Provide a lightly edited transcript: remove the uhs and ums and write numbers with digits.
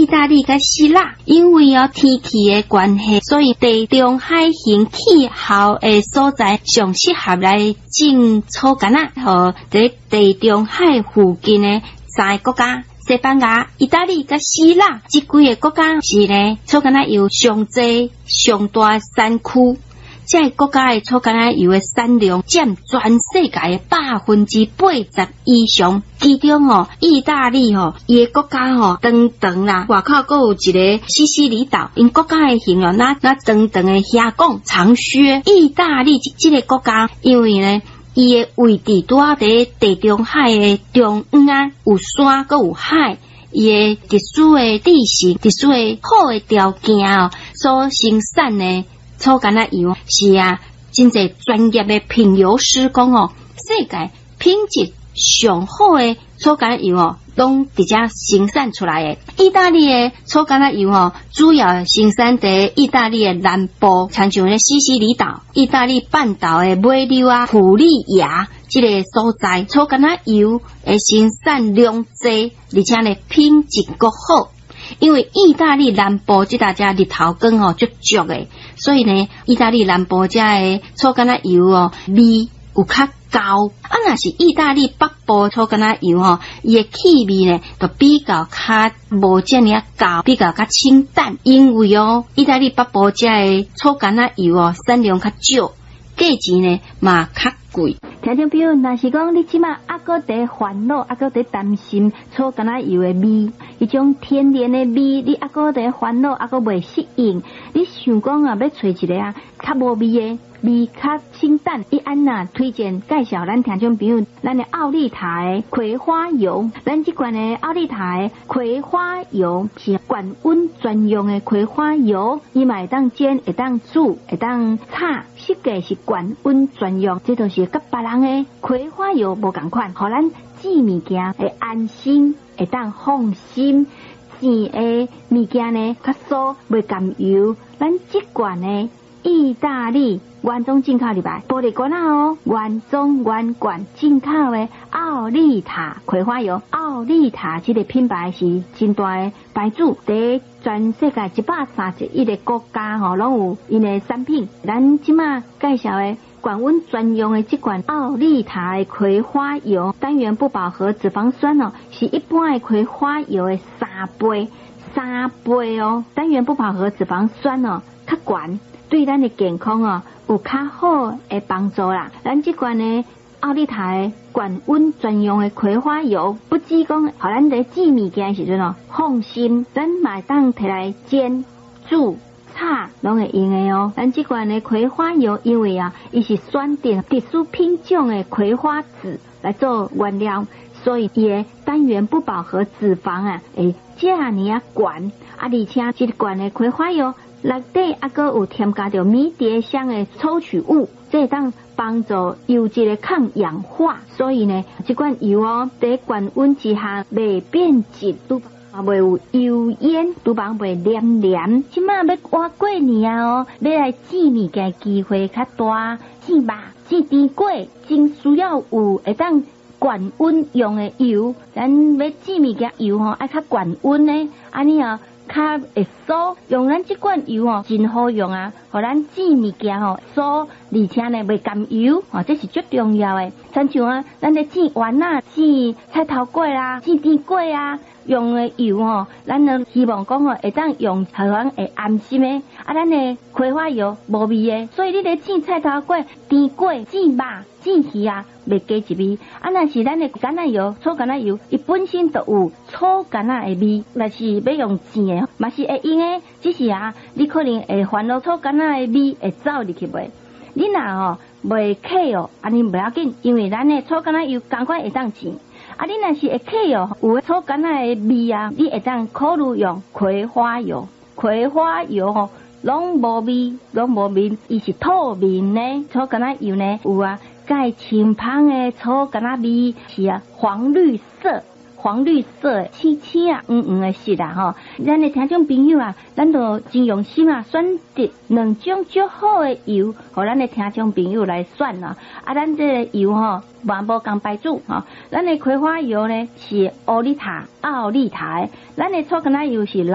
意大利甲希腊，因为天气的关系，所以地中海型气候的所在上适合来种草柑仔。和在地中海附近的3个国家。西班牙、意大利甲希腊这几个国家是呢，草柑仔油上济、上大的产区。这国家的草柑仔油的产量占全世界的80%以上。其中意大利伊个国家长长啦，外口还有一个西西里岛，因国家的形容那长长的峡谷长靴。意大利这个国家，因为呢。伊的位置拄好伫地中海的中央啊，有山佮有海，伊的特殊的地形、特殊的好的条件所生产的草柑仔油是真侪专业的品油师讲世界品质上好的草柑仔油拢直接生产出来的。意大利的草柑仔油主要生产在意大利的南部，像咧西西里岛、意大利半岛的尾流普利亚这个所在，草柑仔油的生产量济，而且呢品质够好。因为意大利南部这大家日头光足足的，所以呢，意大利南部这的草柑仔油味有较高。若是意大利北部草柑仔油伊的气味呢，就比较较无这么高，比较较清淡。因为意大利北部这的草柑仔油产量较少，价钱呢嘛较贵。 听众朋友，若是讲你即马搁在烦恼，搁在担心草柑仔油的味，迄种天然的味，你搁在烦恼，搁未适应，你想讲要找一个较无味的。味较清淡，伊安那推荐介绍咱听众朋友，咱的奥利塔的葵花油，咱这款的奥利塔的葵花油是管温专用的葵花油，伊嘛会当煎，会当煮，会当炒，设计是管温专用，这就是甲别人的葵花油无同款，互咱煮物件会安心，会当放心。煮的物件呢较酥，袂甘油，咱这款的。意大利原装进口入来，玻璃罐原装原罐进口的奥利塔葵花油。奥利塔这个品牌是真大的牌子，在全世界131个国家拢有因的产品。咱即马介绍的管温专用的这款奥利塔的葵花油，单元不饱和脂肪酸是一般的葵花油的3倍单元不饱和脂肪酸较悬。对咱的健康有较好的帮助啦。咱这款呢奥利塔的管温专用的葵花油，不只讲，互咱在煮物件时阵放心，咱嘛当摕来煎、煮、炒，拢会用的咱这款的葵花油，因为伊是选定特殊品种的葵花籽来做原料，所以伊的单元不饱和脂肪会这样悬而且这款的葵花油。内底还有添加着迷迭香的抽取物，这当帮助油质的抗氧化。所以呢，这款油在高温之下袂变质，都袂有油烟，都袂黏黏。即马要活过年要来煮物件机会较大，煮肉、煮甜粿，真需要有会当高温用的油。咱要煮物件油爱较高温呢，安尼较会酥，用咱这款油真好用互咱煮物件酥，而且呢袂甘油这是最重要的。亲像咱咧煮丸煮菜头粿啦、煮甜粿用的油咱就希望讲会当用互咱会安心的。咱的葵花油无味的，所以你咧煮菜头粿、甜粿、煮肉、煮鱼袂加一味。若是咱的橄榄油、草橄榄油，伊本身就有草橄榄的味，若是要用煎的，嘛是会用的。只是你可能会烦恼草橄榄的味会走入去袂。你若袂客安尼不要紧，因为咱的草橄榄油赶快会当煎。你若是会客有草橄榄的味你会当考虑用葵花油。葵花油拢无味，伊是透明的。草橄榄油呢有介清芳的草橄榄味是黄绿色的青青黄黄的色咱的听众朋友咱就真用心选择两种最好的油，互咱的听众朋友来选咱这个油嘛无同牌子咱的葵花油呢是奥利塔的，咱的草橄榄油是